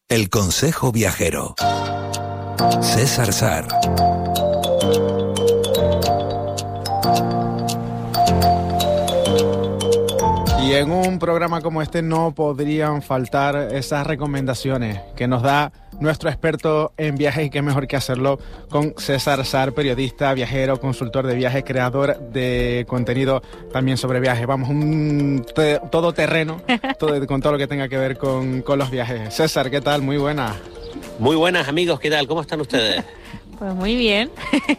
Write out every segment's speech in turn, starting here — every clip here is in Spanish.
El Consejo Viajero. César Sar. Y en un programa como este no podrían faltar esas recomendaciones que nos da nuestro experto en viajes, y qué mejor que hacerlo con César Sar, periodista, viajero, consultor de viajes, creador de contenido también sobre viajes. Vamos, un todoterreno con todo lo que tenga que ver con los viajes. César, ¿qué tal? Muy buenas. Muy buenas, amigos, ¿qué tal? ¿Cómo están ustedes? Pues muy bien.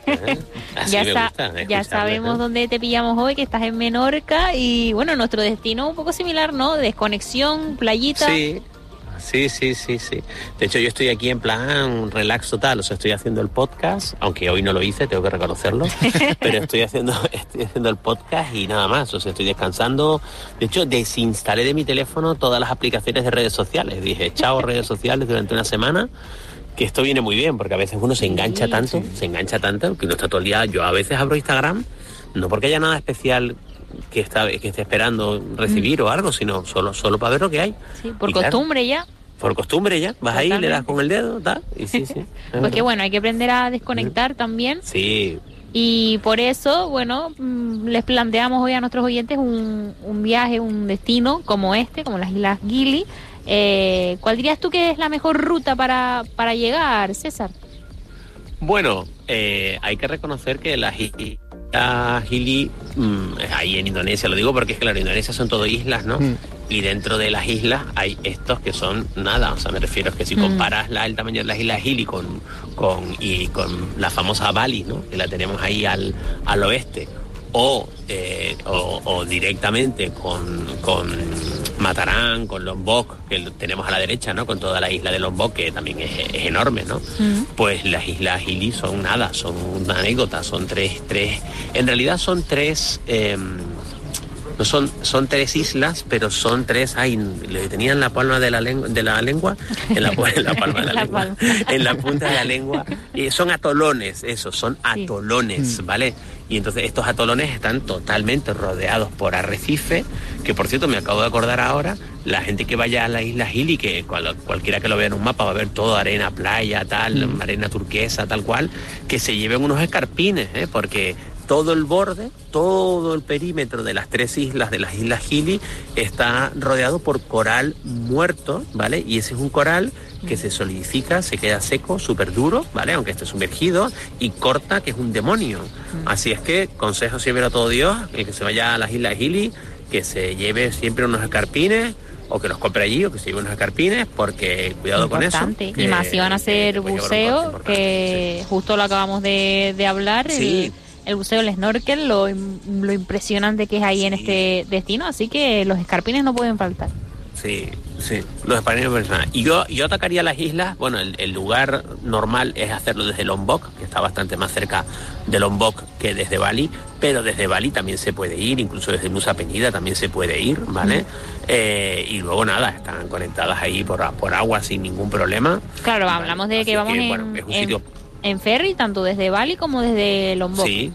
Ya sabemos dónde te pillamos hoy, que estás en Menorca, y bueno, nuestro destino un poco similar, ¿no? Desconexión, playita. Sí. De hecho, yo estoy aquí en plan relax total, o sea, estoy haciendo el podcast, aunque hoy no lo hice, tengo que reconocerlo, pero estoy haciendo el podcast y nada más, o sea, estoy descansando. De hecho, desinstalé de mi teléfono todas las aplicaciones de redes sociales. Dije, chao redes sociales durante una semana, que esto viene muy bien, porque a veces uno se engancha tanto, que uno está todo el día. Yo a veces abro Instagram, no porque haya nada especial que esté esperando recibir o algo, sino solo para ver lo que hay. Sí, por costumbre, claro, ya. Por costumbre ya, vas ahí, le das con el dedo, ¿tá? Y sí. Pues que bueno, hay que aprender a desconectar también. Sí. Y por eso, bueno, les planteamos hoy a nuestros oyentes un viaje, un destino como como las Islas Gili. ¿Cuál dirías tú que es la mejor ruta para llegar, César? Bueno, hay que reconocer que las Islas Gili, ahí en Indonesia, lo digo porque es que claro, en Indonesia son todo islas, ¿no? Y dentro de las islas hay estos que son nada, o sea, me refiero, es que si comparas el tamaño de las Islas Gili con la famosa Bali, ¿no? Que la tenemos ahí al oeste, o directamente con Matarán, con Lombok, que lo tenemos a la derecha, ¿no? Con toda la isla de Lombok, que también es enorme, ¿no? Pues las Islas Gili son nada, son una anécdota, son tres, en realidad son tres, no son tres islas, pero son tres, le tenían la palma de la lengua, en la palma de la lengua, en la punta de la lengua, y son atolones, son atolones, ¿vale? Y entonces estos atolones están totalmente rodeados por arrecife, que por cierto me acabo de acordar ahora, la gente que vaya a la isla Gili, que cualquiera que lo vea en un mapa va a ver todo arena, playa, tal, arena turquesa, tal cual, que se lleven unos escarpines, porque todo el borde, todo el perímetro de las tres islas, de las Islas Gili, está rodeado por coral muerto, ¿vale? Y ese es un coral que se solidifica, se queda seco, súper duro, ¿vale? Aunque esté sumergido, y corta, que es un demonio. Así es que, consejo siempre a todo Dios, el que se vaya a las Islas Gili, que se lleve siempre unos escarpines, o que los compre allí, o que se lleve unos escarpines, porque cuidado importante. Con eso. Y más si van a hacer buceo, que justo lo acabamos de hablar, sí. El buceo, el snorkel, lo impresionante que es ahí en este destino, así que los escarpines no pueden faltar. Sí, los escarpines personales. Y yo atacaría las islas. Bueno, el lugar normal es hacerlo desde Lombok, que está bastante más cerca de Lombok que desde Bali, pero desde Bali también se puede ir, incluso desde Nusa Penida también se puede ir, ¿vale? Y luego nada, están conectadas ahí por agua sin ningún problema. Claro, ¿vale? Hablamos de que vamos es un sitio en ferry, tanto desde Bali como desde Lombok. Sí.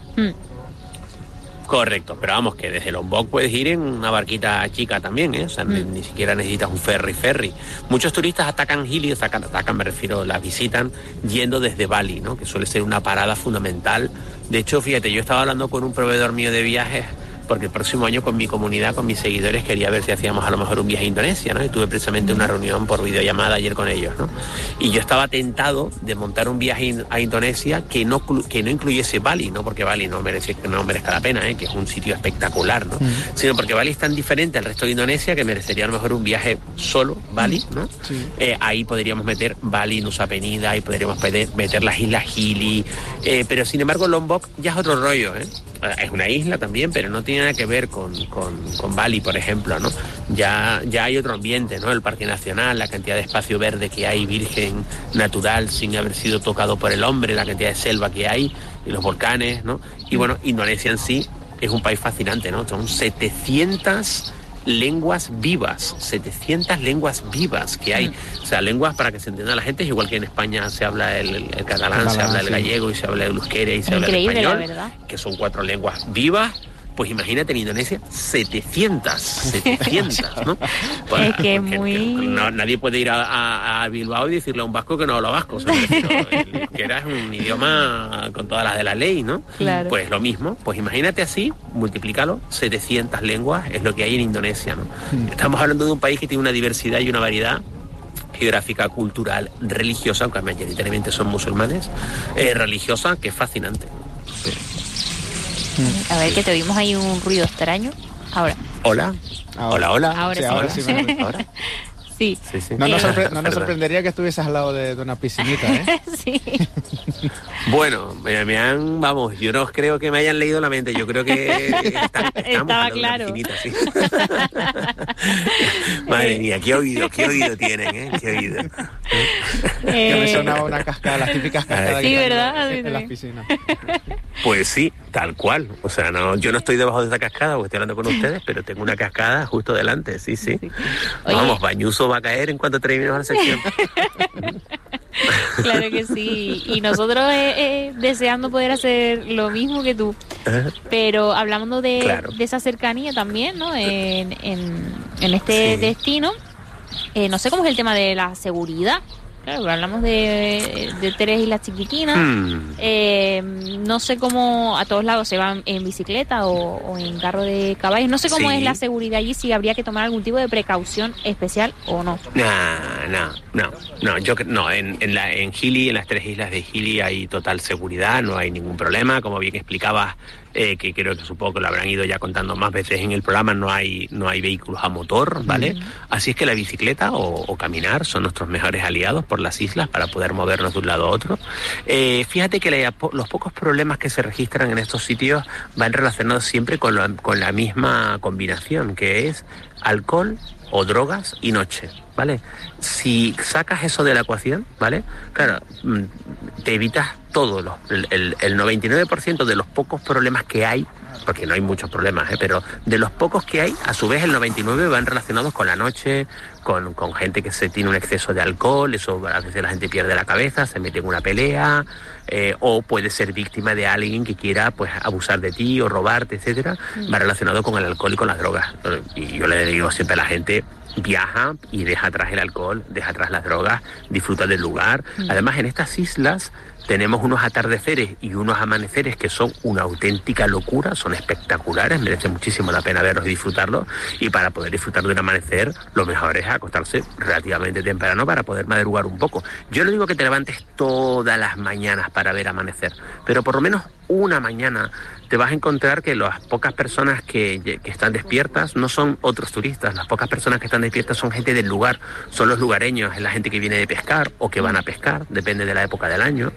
Correcto, pero vamos, que desde Lombok puedes ir en una barquita chica también, ¿eh? O sea, ni siquiera necesitas un ferry. Muchos turistas atacan Gili, me refiero, las visitan yendo desde Bali, ¿no? Que suele ser una parada fundamental. De hecho, fíjate, yo estaba hablando con un proveedor mío de viajes, porque el próximo año con mi comunidad, con mis seguidores, quería ver si hacíamos a lo mejor un viaje a Indonesia, ¿no? Y tuve precisamente una reunión por videollamada ayer con ellos, ¿no? Y yo estaba tentado de montar un viaje a Indonesia que no incluyese Bali, no porque Bali no merezca la pena, que es un sitio espectacular, ¿no? Sino porque Bali es tan diferente al resto de Indonesia que merecería a lo mejor un viaje solo Bali, ¿no? Sí. Ahí podríamos meter Bali, Nusa Penida, ahí podríamos meter las Islas Gili, pero sin embargo Lombok ya es otro rollo, ¿eh? Es una isla también, pero no tiene nada que ver con Bali, por ejemplo, ¿no? Ya hay otro ambiente, ¿no? El Parque Nacional, la cantidad de espacio verde que hay, virgen, natural, sin haber sido tocado por el hombre, la cantidad de selva que hay, y los volcanes, ¿no? Y bueno, Indonesia en sí es un país fascinante, ¿no? Son 700 lenguas vivas que hay. O sea, lenguas, para que se entienda la gente, es igual que en España se habla el catalán, se habla el gallego, y se habla el euskera, y se habla el español, que son 4 lenguas vivas, Pues imagínate en Indonesia 700, ¿no? Pues, es que nadie puede ir a Bilbao y decirle a un vasco que no habla vasco, o sea, que era un idioma con todas las de la ley, ¿no? Claro. Pues lo mismo, pues imagínate así, multiplícalo, 700 lenguas es lo que hay en Indonesia, ¿no? Estamos hablando de un país que tiene una diversidad y una variedad geográfica, cultural, religiosa, aunque mayoritariamente son musulmanes, religiosa, que es fascinante. A ver, que te oímos ahí un ruido extraño. Ahora. Hola. Hola. Ahora sí. ¿Ahora? Sí. No nos sorprendería que estuvieses al lado de una piscinita, ¿eh? Sí. Bueno, vamos, yo no creo que me hayan leído la mente, yo creo que estaba claro. Sí. Madre mía, qué oído tienen, ¿eh? Qué oído. Que me sonaba una cascada, las típicas cascadas sí, ¿verdad? En las piscinas. Pues sí, tal cual. O sea, yo no estoy debajo de esa cascada porque estoy hablando con ustedes, pero tengo una cascada justo delante, sí. Vamos, Bañuso va a caer en cuanto terminemos la sección. Claro que sí, y nosotros deseando poder hacer lo mismo que tú, pero hablando de esa cercanía también, ¿no? En este destino, no sé cómo es el tema de la seguridad. Claro, hablamos de 3 islas chiquitinas. No sé cómo a todos lados se van en bicicleta o en carro de caballos. No sé cómo es la seguridad allí, si habría que tomar algún tipo de precaución especial o no. No. En Gili, en las 3 islas de Gili hay total seguridad, no hay ningún problema. Como bien explicabas, que creo que supongo que lo habrán ido ya contando más veces en el programa, no hay vehículos a motor, ¿vale? Así es que la bicicleta o caminar son nuestros mejores aliados por las islas para poder movernos de un lado a otro. Fíjate que los pocos problemas que se registran en estos sitios van relacionados siempre con la misma combinación, que es alcohol o drogas y noche, ¿vale? Si sacas eso de la ecuación, ¿vale? Claro, te evitas todo, el 99% de los pocos problemas que hay, porque no hay muchos problemas, pero de los pocos que hay, a su vez el 99% van relacionados con la noche, con gente que se tiene un exceso de alcohol, eso a veces la gente pierde la cabeza, se mete en una pelea, o puede ser víctima de alguien que quiera pues abusar de ti o robarte, etcétera. Va relacionado con el alcohol y con las drogas. Y yo le digo siempre a la gente: viaja y deja atrás el alcohol, deja atrás las drogas, disfruta del lugar. Además, en estas islas tenemos unos atardeceres y unos amaneceres que son una auténtica locura, son espectaculares, merece muchísimo la pena verlos y disfrutarlos. Y para poder disfrutar de un amanecer, lo mejor es acostarse relativamente temprano para poder madrugar un poco. Yo no digo que te levantes todas las mañanas para ver amanecer, pero por lo menos una mañana te vas a encontrar que las pocas personas que están despiertas no son otros turistas. Las pocas personas que están despiertas son gente del lugar, son los lugareños, es la gente que viene de pescar o que van a pescar, depende de la época del año.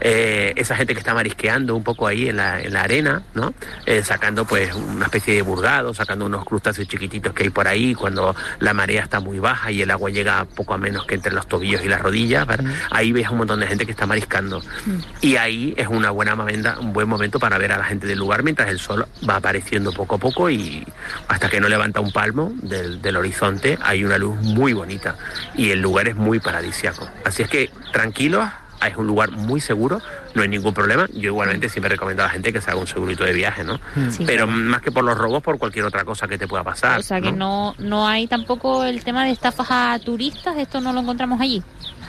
Esa gente que está marisqueando un poco ahí en la arena, ¿no? Sacando pues una especie de burgado, sacando unos crustáceos chiquititos que hay por ahí cuando la marea está muy baja y el agua llega poco a menos que entre los tobillos y las rodillas, ¿verdad? Ahí ves un montón de gente que está mariscando. Y ahí es una buena mamenda, un buen momento para ver a la gente del lugar mientras el sol va apareciendo poco a poco y hasta que no levanta un palmo del horizonte hay una luz muy bonita y el lugar es muy paradisíaco. Así es que tranquilos, es un lugar muy seguro, no hay ningún problema. Yo igualmente siempre recomiendo a la gente que se haga un segurito de viaje, ¿no? Sí, pero claro, más que por los robos, por cualquier otra cosa que te pueda pasar. O sea que no hay tampoco el tema de estafas a turistas, esto no lo encontramos allí.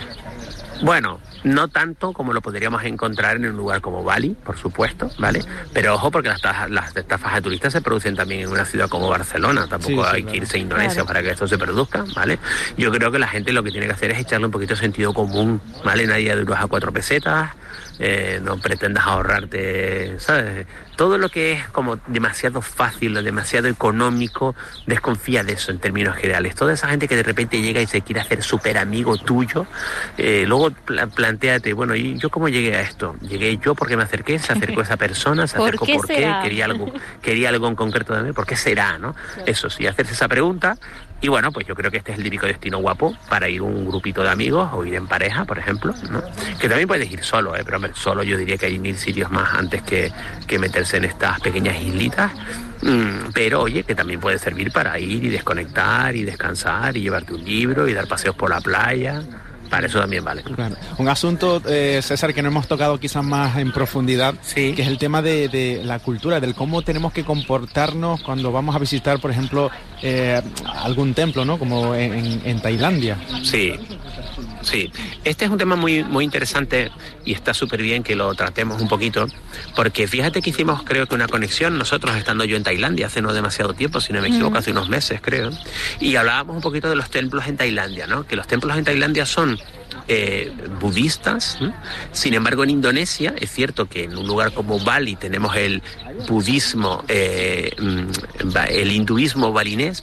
Bueno, no tanto como lo podríamos encontrar en un lugar como Bali, por supuesto, ¿vale? Pero ojo, porque las estafas a turistas se producen también en una ciudad como Barcelona. Tampoco hay que irse a Indonesia para que esto se produzca, ¿vale? Yo creo que la gente lo que tiene que hacer es echarle un poquito de sentido común, ¿vale? Nadie de 2 a 4 pesetas, no pretendas ahorrarte, ¿sabes? Todo lo que es como demasiado fácil o demasiado económico, desconfía de eso en términos generales. Toda esa gente que de repente llega y se quiere hacer súper amigo tuyo, luego plantéate, bueno, ¿y yo cómo llegué a esto? Llegué yo porque me acerqué, se acercó esa persona, se acercó por qué, quería algo en concreto de mí, ¿por qué será, no? Claro. Eso sí, hacerse esa pregunta. Y bueno, pues yo creo que este es el típico destino guapo para ir un grupito de amigos o ir en pareja, por ejemplo, ¿no? Que también puedes ir solo, pero hombre, solo yo diría que hay 1000 sitios más antes que meterse en estas pequeñas islitas. Pero oye, que también puede servir para ir y desconectar y descansar y llevarte un libro y dar paseos por la playa. Para eso también vale. Claro. Un asunto, César, que no hemos tocado quizás más en profundidad, sí, que es el tema de la cultura, del cómo tenemos que comportarnos cuando vamos a visitar, por ejemplo, algún templo, ¿no? Como en Tailandia. Sí. Sí, este es un tema muy, muy interesante y está súper bien que lo tratemos un poquito, porque fíjate que hicimos, creo que una conexión nosotros estando yo en Tailandia hace no demasiado tiempo, si no me equivoco, hace unos meses creo, y hablábamos un poquito de los templos en Tailandia, ¿no? Que los templos en Tailandia son budistas, ¿sí? Sin embargo en Indonesia es cierto que en un lugar como Bali tenemos el budismo, el hinduismo balinés,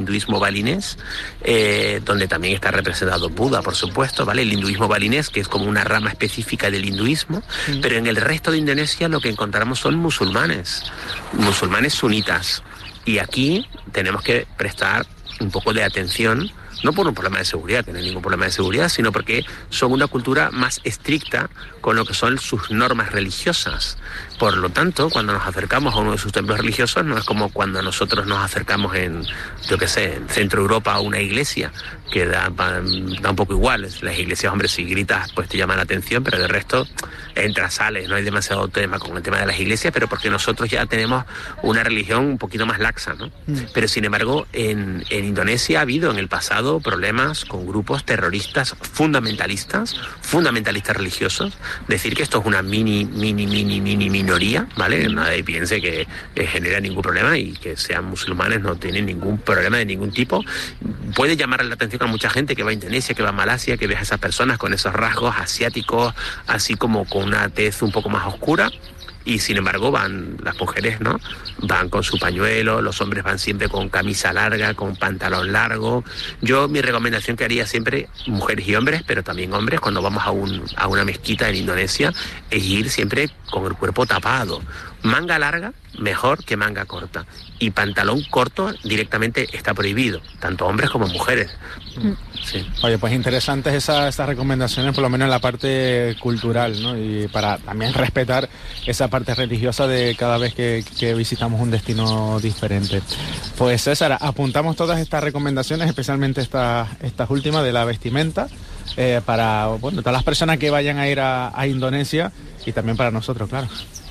donde también está representado Buda, por supuesto, ¿vale? El hinduismo balinés, que es como una rama específica del hinduismo, pero en el resto de Indonesia lo que encontramos son musulmanes sunitas, y aquí tenemos que prestar un poco de atención, no por un problema de seguridad, que no hay ningún problema de seguridad, sino porque son una cultura más estricta con lo que son sus normas religiosas. Por lo tanto, cuando nos acercamos a uno de sus templos religiosos, no es como cuando nosotros nos acercamos en Centro Europa a una iglesia, que da un poco igual. Las iglesias, hombre, si gritas, pues te llaman la atención, pero de resto entras, sales, no hay demasiado tema con el tema de las iglesias, pero porque nosotros ya tenemos una religión un poquito más laxa, ¿no? Pero sin embargo, en Indonesia ha habido en el pasado problemas con grupos terroristas fundamentalistas religiosos. Decir que esto es una mini minoría, ¿vale? Nadie piense que genera ningún problema, y que sean musulmanes no tienen ningún problema de ningún tipo. Puede llamar la atención a mucha gente que va a Indonesia, que va a Malasia, que ve a esas personas con esos rasgos asiáticos, así como con una tez un poco más oscura. Y sin embargo van las mujeres, ¿no? Van con su pañuelo, los hombres van siempre con camisa larga, con pantalón largo. Yo mi recomendación que haría siempre, mujeres y hombres, pero también hombres, cuando vamos a una mezquita en Indonesia, es ir siempre con el cuerpo tapado. Manga larga, mejor que manga corta. Y pantalón corto directamente está prohibido, tanto hombres como mujeres. Sí. Oye, pues interesantes esas recomendaciones, por lo menos en la parte cultural, ¿no? Y para también respetar esa parte religiosa de cada vez que visitamos un destino diferente. Pues César, apuntamos todas estas recomendaciones, especialmente estas últimas de la vestimenta, para todas las personas que vayan a ir a Indonesia, y también para nosotros, claro.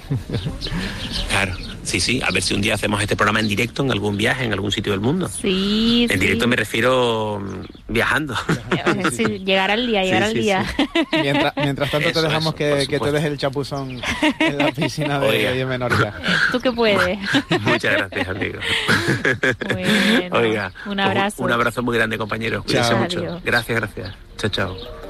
Claro, sí, a ver si un día hacemos este programa en directo en algún viaje, en algún sitio del mundo. Sí. En directo me refiero viajando. Sí, llegar al día. Mientras tanto te dejamos que te dejes el chapuzón en la piscina de Menorca. Tú que puedes. Muchas gracias, amigo. Bueno, Oiga, un abrazo. Un abrazo muy grande, compañeros. Cuídense mucho. Adiós. Gracias. Chao.